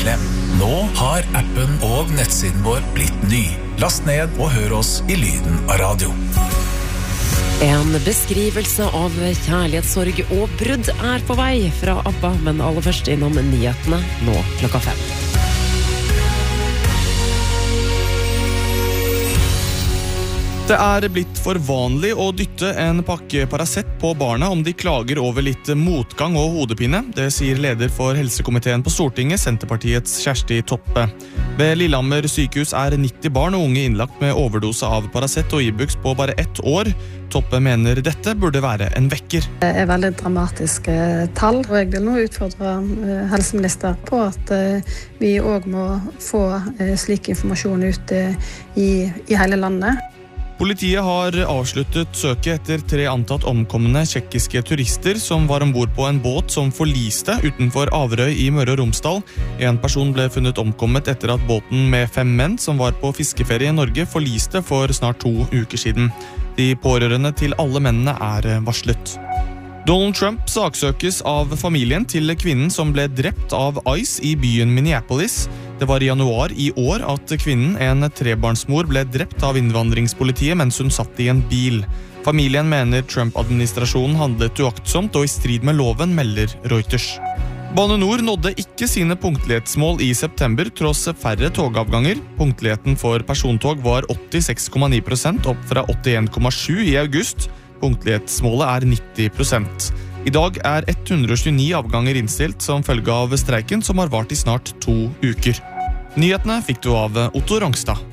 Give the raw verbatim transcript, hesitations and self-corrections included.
klem. Nå har appen og nettsiden vår blitt ny. Last ned og hør oss i lyden av radio. En beskrivelse av kjærlighetssorg og brudd er på vei fra ABBA, men aller først innom nyhetene nå klokka fem. Det er blitt for vanlig å dytte en pakke Paracet på barna om de klager over litt motgang og hodepine. Det sier leder for helsekomiteen på Stortinget, Senterpartiets Kjersti Toppe. Ved Lillehammer sykehus er nitti barn og unge innlagt med overdose av Paracet og Ibux på bare ett år. Toppe mener dette burde være en vekker. Det er veldig dramatiske tall, og jeg vil nå utfordre helseminister på at vi også må få slik informasjon ut i, i hele landet. Politiet har avsluttet søket etter tre antatt omkomne tjekkiske turister som var ombord på en båt som forliste utenfor Averøy i Møre og Romsdal. En person ble funnet omkommet etter at båten med fem menn som var på fiskeferie i Norge forliste for snart to uker siden. De pårørende til alle mennene er varslet. Donald Trump saksøkes av familien til kvinnen som ble drept av ICE i byen Minneapolis. Det var i januar i år at kvinnen, en trebarnsmor, ble drept av innvandringspolitiet mens hun satt i en bil. Familien mener Trump-administrasjonen handlet uaktsomt og i strid med loven, melder Reuters. Bane Nor nådde ikke sine punktlighetsmål i september tross færre togavganger. Punktligheten for persontog var åttiseks komma ni prosent, opp fra åttien komma sju i august. Punktlighetsmålet er nitti prosent. I dag er ett hundre og tjueni avganger innstilt som følge av streiken som har vart i snart to uker. Nyhetene fikk du av Otto Rongstad.